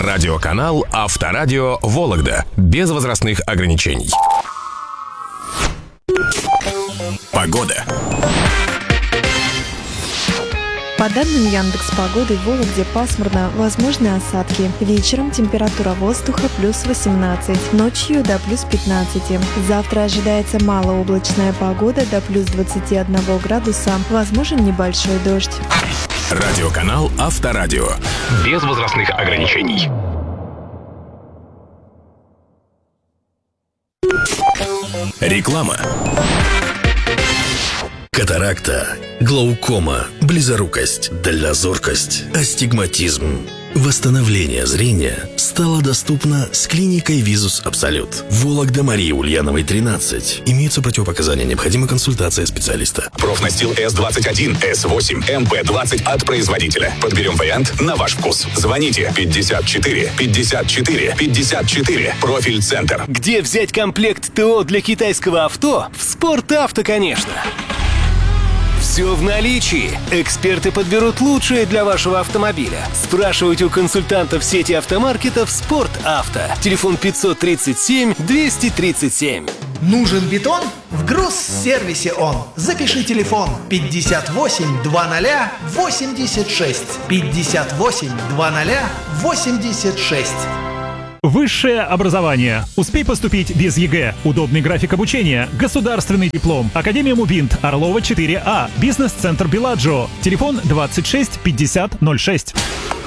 Радиоканал Авторадио Вологда. Без возрастных ограничений. Погода. По данным Яндекс.Погоды, в Вологде пасмурно, возможны осадки. Вечером температура воздуха плюс 18, ночью до плюс 15. Завтра ожидается малооблачная погода до плюс 21 градуса, возможен небольшой дождь. Радиоканал Авторадио. Без возрастных ограничений. Реклама. Катаракта, глаукома, близорукость, дальнозоркость, астигматизм. Восстановление зрения стало доступно с клиникой Визус Абсолют. Вологда, Марии Ульяновой, 13. Имеются противопоказания, необходима консультация специалиста. Профнастил S21, S8, MP20 от производителя. Подберем вариант на ваш вкус. Звоните 54 54 54. Профиль-центр. Где взять комплект ТО для китайского авто? В Спорт-Авто, конечно. Все в наличии. Эксперты подберут лучшее для вашего автомобиля. Спрашивайте у консультантов сети автомаркетов «Спорт-Авто». Телефон 537-237. Нужен бетон? В Грузсервисе он. Запиши телефон 58 00 86. 58 00 86. Высшее образование. Успей поступить без ЕГЭ. Удобный график обучения. Государственный диплом. Академия Мубинт. Орлова 4А. Бизнес-центр Беладжо. Телефон 26 50 06.